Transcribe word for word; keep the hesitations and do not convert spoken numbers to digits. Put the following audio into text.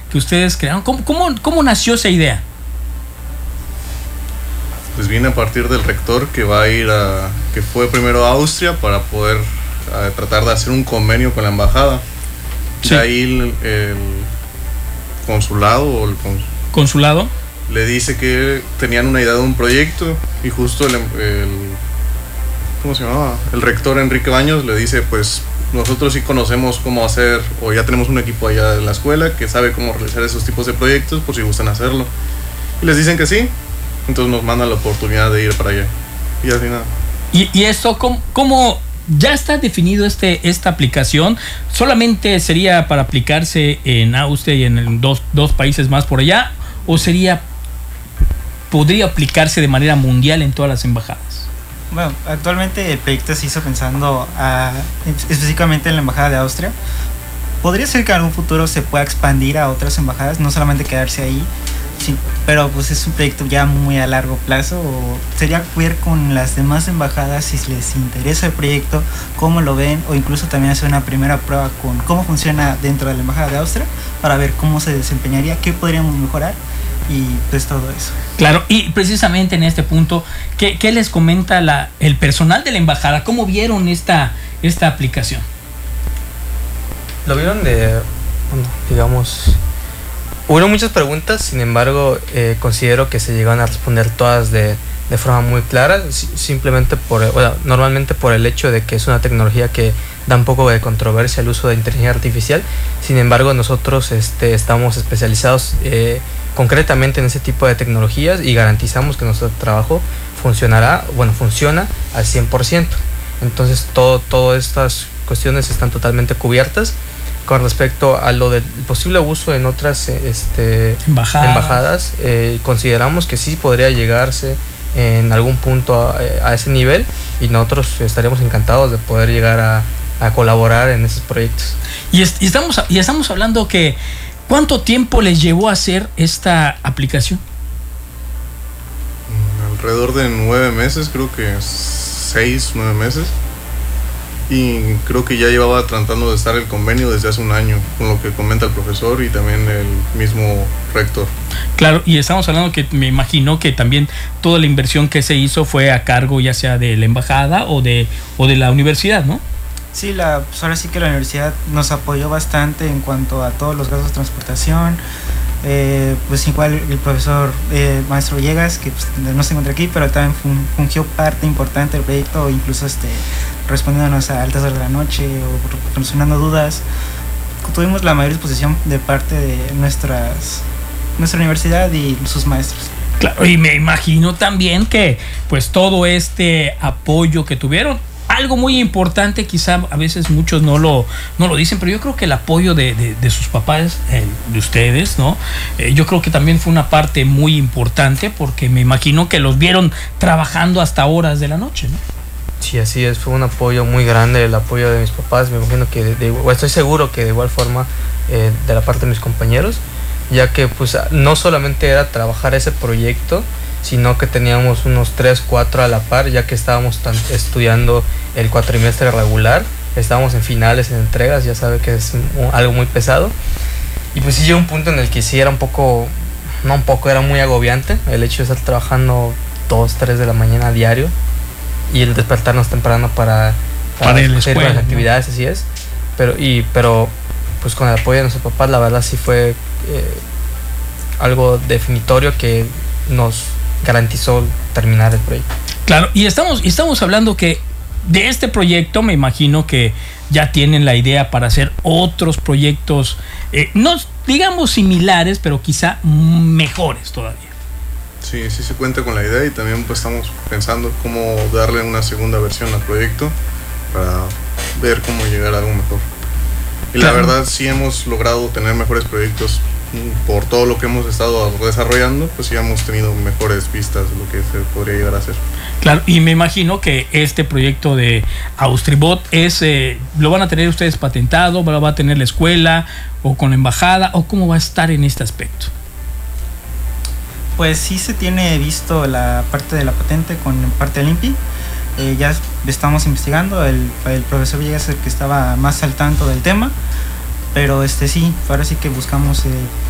que ustedes crearon. ¿Cómo, cómo, cómo nació esa idea? Pues viene a partir del rector que va a ir a, que fue primero a Austria para poder a, tratar de hacer un convenio con la embajada. Sí. De ahí el, el consulado o el cons- consulado le dice que tenían una idea de un proyecto y justo el, el ¿cómo se llamaba? El rector Enrique Baños le dice, pues nosotros sí conocemos cómo hacer, o ya tenemos un equipo allá en la escuela que sabe cómo realizar esos tipos de proyectos por si gustan hacerlo. Y les dicen que sí. Entonces nos mandan la oportunidad de ir para allá. Y así nada. ¿Y, y esto cómo, cómo ya está definido este, esta aplicación? ¿Solamente sería para aplicarse en Austria y en dos, dos países más por allá? ¿O sería, podría aplicarse de manera mundial en todas las embajadas? Bueno, actualmente el proyecto se hizo pensando a, específicamente en la embajada de Austria. Podría ser que en algún futuro se pueda expandir a otras embajadas, no solamente quedarse ahí. Sí, pero pues es un proyecto ya muy a largo plazo. O sería ver con las demás embajadas si les interesa el proyecto, cómo lo ven, o incluso también hacer una primera prueba con cómo funciona dentro de la embajada de Austria para ver cómo se desempeñaría, qué podríamos mejorar y pues todo eso. Claro, y precisamente en este punto, ¿qué, qué les comenta la, el personal de la embajada? ¿Cómo vieron esta, esta aplicación? Lo vieron de, bueno, digamos... Hubo muchas preguntas, sin embargo, eh, considero que se llegaron a responder todas de, de forma muy clara, simplemente por, bueno, normalmente por el hecho de que es una tecnología que da un poco de controversia el uso de inteligencia artificial. Sin embargo, nosotros este, estamos especializados eh, concretamente en ese tipo de tecnologías y garantizamos que nuestro trabajo funcionará, bueno, funciona al cien por ciento. Entonces, todo, todas estas cuestiones están totalmente cubiertas. Con respecto a lo del posible uso en otras este, Embajada. embajadas, eh, consideramos que sí podría llegarse en algún punto a, a ese nivel y nosotros estaríamos encantados de poder llegar a, a colaborar en esos proyectos. Y, est- y, estamos, y estamos hablando que ¿cuánto tiempo les llevó a hacer esta aplicación? Alrededor de nueve meses, creo que seis, nueve meses. Y creo que ya llevaba tratando de estar el convenio desde hace un año, con lo que comenta el profesor y también el mismo rector. Claro, y estamos hablando que me imagino que también toda la inversión que se hizo fue a cargo ya sea de la embajada o de, o de la universidad, ¿no? Sí, la, pues ahora sí que la universidad nos apoyó bastante en cuanto a todos los gastos de transportación. Eh, pues igual el profesor eh, maestro Villegas, que pues, no se encuentra aquí, pero también fun- fungió parte importante del proyecto, incluso este respondiéndonos a altas horas de la noche o solucionando dudas. Tuvimos la mayor disposición de parte de nuestras nuestra universidad y sus maestros. Claro, y me imagino también que pues todo este apoyo que tuvieron, algo muy importante, quizá a veces muchos no lo, no lo dicen, pero yo creo que el apoyo de, de, de sus papás, eh, de ustedes, ¿no? Eh, yo creo que también fue una parte muy importante porque me imagino que los vieron trabajando hasta horas de la noche, ¿no? Sí, así es, fue un apoyo muy grande el apoyo de mis papás, me imagino que, de, de, o estoy seguro que de igual forma eh, de la parte de mis compañeros, ya que pues no solamente era trabajar ese proyecto, sino que teníamos unos tres, cuatro a la par, ya que estábamos tan, estudiando el cuatrimestre regular, estábamos en finales, en entregas, ya sabe que es un, algo muy pesado, y pues sí llegó un punto en el que sí era un poco, no un poco, era muy agobiante el hecho de estar trabajando dos, tres de la mañana a diario, y el despertarnos temprano para, para, para ir a la hacer escuela, las actividades, ¿no? Así es, pero, y, pero pues con el apoyo de nuestros papás, la verdad sí fue eh, algo definitorio que nos garantizó terminar el proyecto. Claro, y estamos, y estamos hablando que de este proyecto me imagino que ya tienen la idea para hacer otros proyectos, eh, no digamos similares, pero quizá mejores todavía. Sí, sí se cuenta con la idea y también pues estamos pensando cómo darle una segunda versión al proyecto para ver cómo llegar a algo mejor. Y la verdad sí hemos logrado tener mejores proyectos por todo lo que hemos estado desarrollando, pues sí hemos tenido mejores vistas de lo que se podría llegar a hacer. Claro, y me imagino que este proyecto de Austribot es, eh, ¿lo van a tener ustedes patentado? ¿Lo va a tener la escuela o con la embajada? ¿O cómo va a estar en este aspecto? Pues sí se tiene visto la parte de la patente con parte del I N P I. Eh, ya estamos investigando, el, el profesor Villegas es el que estaba más al tanto del tema, pero este sí, ahora sí que buscamos eh,